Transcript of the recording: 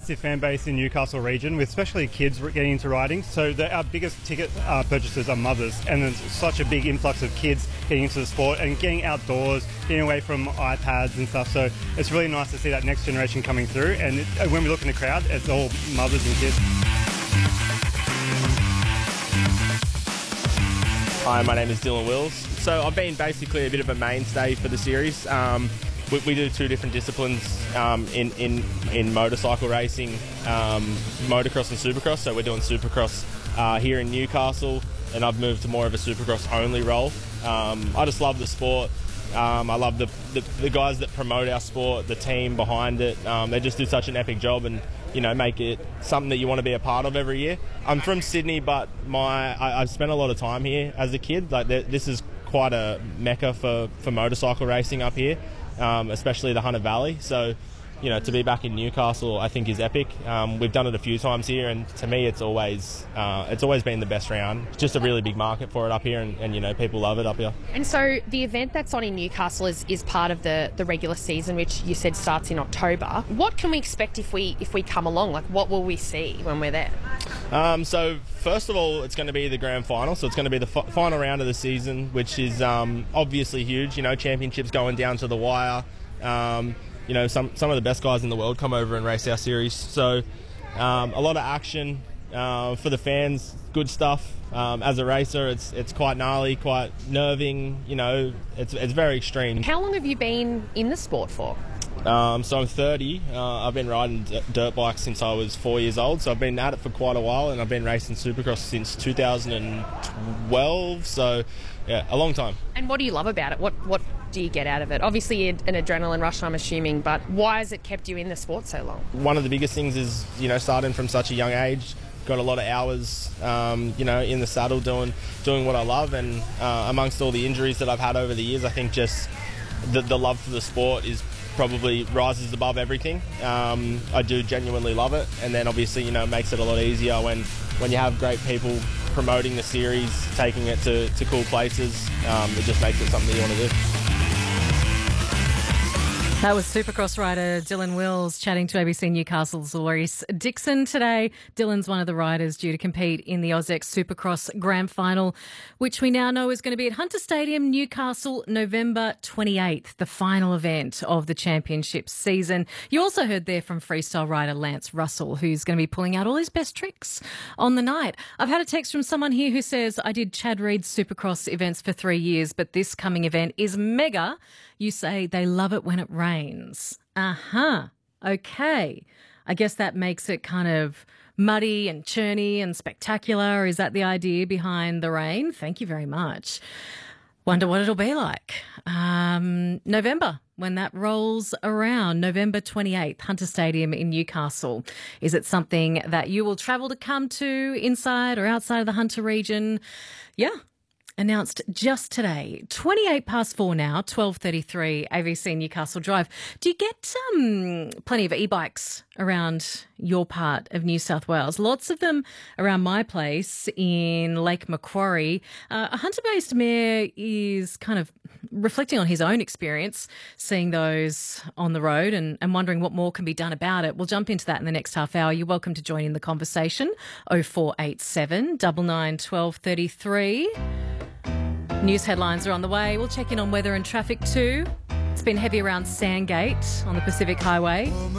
massive fan base in Newcastle region, with especially kids getting into riding. So our biggest ticket purchasers are mothers, and there's such a big influx of kids getting into the sport and getting outdoors, getting away from iPads and stuff. So it's really nice to see that next generation coming through. And when we look in the crowd, it's all mothers and kids. Hi, my name is Dylan Wills. So I've been basically a bit of a mainstay for the series. We do two different disciplines in motorcycle racing, motocross and supercross. So we're doing supercross here in Newcastle, and I've moved to more of a supercross only role. I just love the sport. I love the guys that promote our sport, the team behind it. They just do such an epic job, and make it something that you want to be a part of every year. I'm from Sydney, but I've spent a lot of time here as a kid. Like this is quite a mecca for motorcycle racing up here, especially the Hunter Valley. So, to be back in Newcastle, I think is epic. We've done it a few times here, and to me, it's always been the best round. It's just a really big market for it up here, and people love it up here. And so the event that's on in Newcastle is part of the regular season, which you said starts in October. What can we expect if we come along? Like, what will we see when we're there? So first of all, it's going to be the grand final. So it's going to be the final round of the season, which is obviously huge. Championships going down to the wire. Some of the best guys in the world come over and race our series. So a lot of action for the fans, good stuff. As a racer, it's quite gnarly, quite nerving. It's very extreme. How long have you been in the sport for? So I'm 30. I've been riding dirt bikes since I was 4 years old. So I've been at it for quite a while, and I've been racing supercross since 2012. So yeah, a long time. And what do you love about it? What do you get out of it? Obviously an adrenaline rush, I'm assuming, but why has it kept you in the sport so long? One of the biggest things is, starting from such a young age, got a lot of hours, in the saddle doing what I love, and amongst all the injuries that I've had over the years, I think just the love for the sport probably rises above everything. I do genuinely love it, and then obviously, it makes it a lot easier when you have great people promoting the series, taking it to cool places. It just makes it something you want to do. That was Supercross rider Dylan Wills chatting to ABC Newcastle's Reese Dixon today. Dylan's one of the riders due to compete in the AUS-X Supercross Grand Final, which we now know is going to be at Hunter Stadium, Newcastle, November 28th, the final event of the championship season. You also heard there from freestyle rider Lance Russell, who's going to be pulling out all his best tricks on the night. I've had a text from someone here who says, I did Chad Reed's Supercross events for 3 years, but this coming event is mega. You say they love it when it rains. Okay. I guess that makes it kind of muddy and churny and spectacular. Is that the idea behind the rain? Thank you very much. Wonder what it'll be like. November, when that rolls around, November 28th, Hunter Stadium in Newcastle. Is it something that you will travel to come to inside or outside of the Hunter region? Yeah. Announced just today. 4:28 now, 12:33 AVC Newcastle Drive. Do you get plenty of e-bikes around your part of New South Wales? Lots of them around my place in Lake Macquarie. A Hunter-based mayor is kind of reflecting on his own experience, seeing those on the road and wondering what more can be done about it. We'll jump into that in the next half hour. You're welcome to join in the conversation. 0487 99 1233. News headlines are on the way. We'll check in on weather and traffic too. It's been heavy around Sandgate on the Pacific Highway.